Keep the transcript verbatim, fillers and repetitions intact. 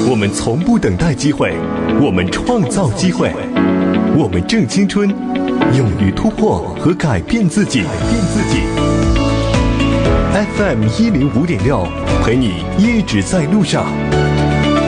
我们从不等待机会，我们创造机会，我们正青春，勇于突破和改变自己。改变自己。F M 一零五点六，陪你一直在路上。